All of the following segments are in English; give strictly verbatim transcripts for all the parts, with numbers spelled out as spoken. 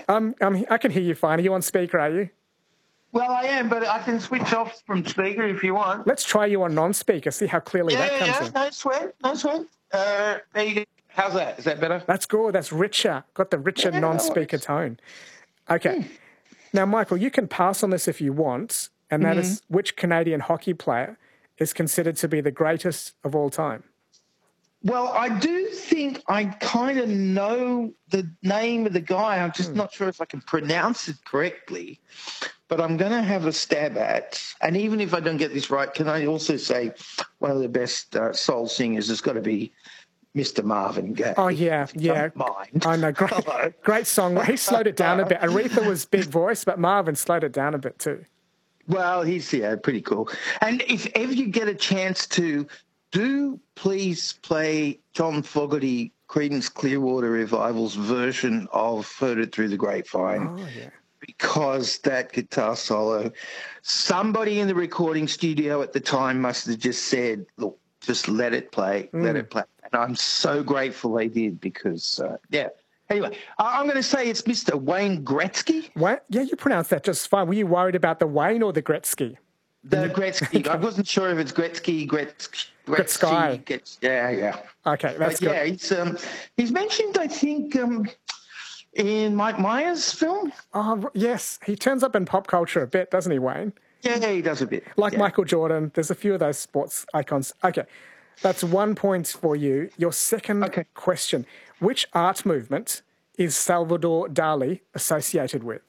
Um, um, I can hear you fine. Are you on speaker, are you? Well, I am, but I can switch off from speaker if you want. Let's try you on non-speaker, see how clearly yeah, that yeah, comes yeah. in. No sweat, no sweat. Uh, there you go. How's that? Is that better? That's good. That's richer. Got the richer Yeah, non-speaker no tone. Okay. Mm. Now, Michael, you can pass on this if you want, and that mm-hmm. is which Canadian hockey player is considered to be the greatest of all time? Well, I do think I kind of know the name of the guy. I'm just mm. not sure if I can pronounce it correctly, but I'm going to have a stab at. And even if I don't get this right, can I also say one of the best uh, soul singers has got to be Mister Marvin Gaye. Oh, yeah, yeah. Mind. I know. Great, great song. He slowed it down a bit. Aretha was big voice, but Marvin slowed it down a bit too. Well, he's, yeah, pretty cool. And if ever you get a chance to, do please play John Fogerty, Creedence Clearwater Revival's version of Heard It Through the Grapevine. Oh, yeah. Because that guitar solo, somebody in the recording studio at the time must have just said, look, just let it play, mm. let it play. And I'm so grateful they did because, uh, yeah. Anyway, I'm going to say it's Mister Wayne Gretzky. What? Yeah, you pronounced that just fine. Were you worried about the Wayne or the Gretzky? The Gretzky. I wasn't sure if it's Gretzky, Gretz, Gretzky. Gretzky. Yeah, yeah. Okay, that's but good. Yeah, he's, um, he's mentioned, I think, um, in Mike Myers' film. Oh, yes. He turns up in pop culture a bit, doesn't he, Wayne? Yeah, he does a bit. Like yeah. Michael Jordan. There's a few of those sports icons. Okay, that's one point for you. Your second okay. question. Which art movement is Salvador Dali associated with?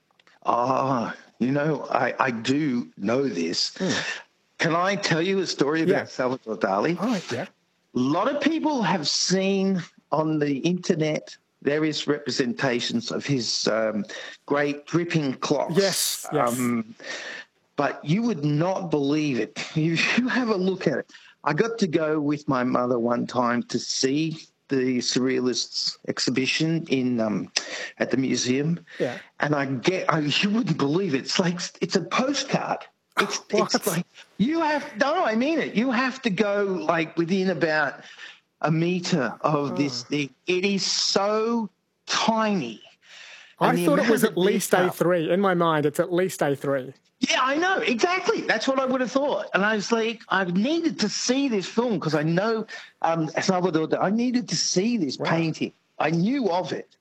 Ah, you know, I, I do know this. Mm. Can I tell you a story about yeah. Salvador Dali? Oh, yeah. A lot of people have seen on the internet various representations of his um, great dripping clocks. Yes, yes. Um, but you would not believe it. If you have a look at it. I got to go with my mother one time to see the Surrealists exhibition in um, at the museum. Yeah. And I get, I, you wouldn't believe it. It's like, it's a postcard. It's, it's like, you have, no, I mean it. You have to go like within about a meter of oh. this thing. It is so tiny. I and thought it was at least A three. In my mind, it's at least A three. Yeah, I know. Exactly. That's what I would have thought. And I was like, I needed to see this film because I know um, Salvador, I needed to see this wow. painting. I knew of it.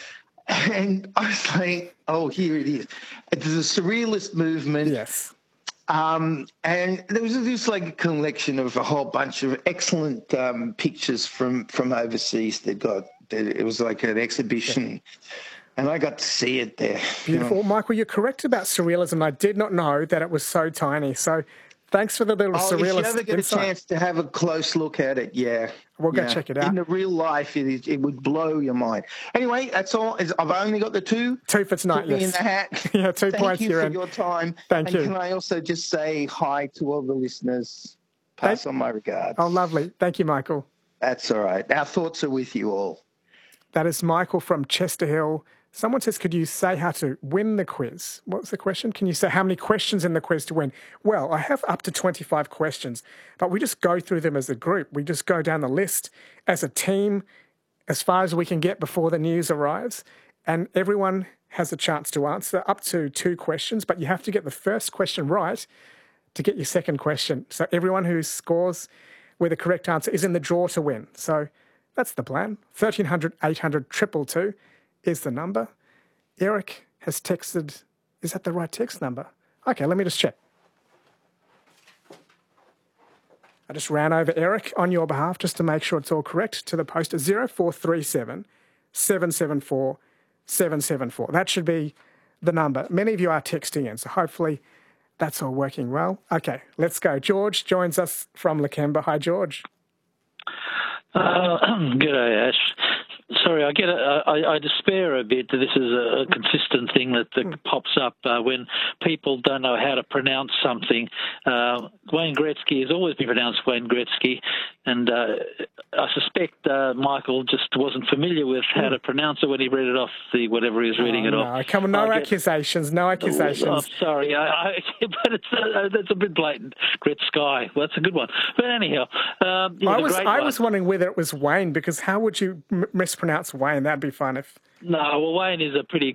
And I was like, oh, here it is. It's the Surrealist movement. Yes. Um, and there was just like a collection of a whole bunch of excellent um, pictures from, from overseas that got, that it was like an exhibition. Yeah. And I got to see it there. Beautiful. You know? Michael, you're correct about surrealism. I did not know that it was so tiny. So thanks for the little oh, surrealist if you ever get insight. a chance to have a close look at it, yeah. We'll yeah. go check it out. In the real life, it, is, it would blow your mind. Anyway, that's all. I've only got the two. Two for tonight, yes. in the hat. yeah, two Thank points you here. for in. your time. Thank and you. Can I also just say hi to all the listeners? Pass Thank- on my regards. Oh, lovely. Thank you, Michael. That's all right. Our thoughts are with you all. That is Michael from Chester Hill. Someone says, could you say how to win the quiz? What's the question? Can you say how many questions in the quiz to win? Well, I have up to twenty-five questions, but we just go through them as a group. We just go down the list as a team as far as we can get before the news arrives, and everyone has a chance to answer up to two questions, but you have to get the first question right to get your second question. So everyone who scores with the correct answer is in the draw to win. So that's the plan. thirteen hundred, eight hundred, two two two is the number. Eric has texted, is that the right text number? Okay, let me just check. I just ran over Eric on your behalf just to make sure it's all correct to the post zero four three seven, seven seven four, seven seven four. That should be the number. Many of you are texting in, so hopefully that's all working well. Okay, let's go. George joins us from Lakemba. Hi, George. Uh, g'day, Ash. Sorry, I get a, I, I despair a bit that this is a, a consistent thing that, that pops up uh, when people don't know how to pronounce something. Uh, Wayne Gretzky has always been pronounced Wayne Gretzky, and uh, I suspect uh, Michael just wasn't familiar with how to pronounce it when he read it off the whatever he was reading oh, it no. off. Come on, no I accusations, get, no accusations. Oh, I'm sorry, I, I, but it's uh, that's a bit blatant. Gretzky, well, that's a good one. But anyhow, um, yeah, I was great I one. was wondering whether it was Wayne, because how would you m- mispronounce Wayne? That'd be fun if. No, well, Wayne is a pretty